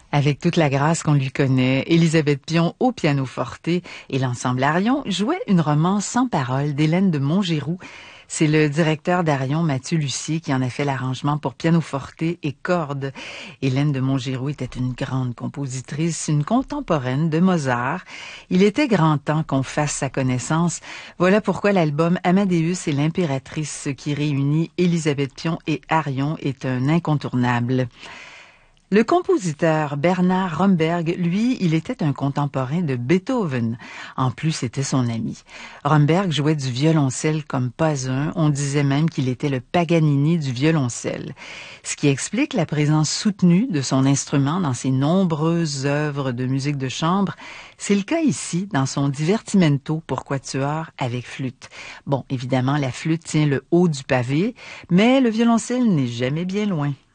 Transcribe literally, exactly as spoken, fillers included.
Avec toute la grâce qu'on lui connaît, Élisabeth Pion au pianoforte et l'ensemble Arion jouait une romance sans paroles d'Hélène de Montgeroux. C'est le directeur d'Arion, Mathieu Lucier, qui en a fait l'arrangement pour pianoforte et cordes. Hélène de Montgeroux était une grande compositrice, une contemporaine de Mozart. Il était grand temps qu'on fasse sa connaissance. Voilà pourquoi l'album Amadeus et l'impératrice, qui réunit Élisabeth Pion et Arion, est un incontournable. Le compositeur Bernard Romberg, lui, il était un contemporain de Beethoven. En plus, c'était son ami. Romberg jouait du violoncelle comme pas un. On disait même qu'il était le Paganini du violoncelle. Ce qui explique la présence soutenue de son instrument dans ses nombreuses œuvres de musique de chambre. C'est le cas ici, dans son Divertimento pour quatuor avec flûte. Bon, évidemment, la flûte tient le haut du pavé, mais le violoncelle n'est jamais bien loin.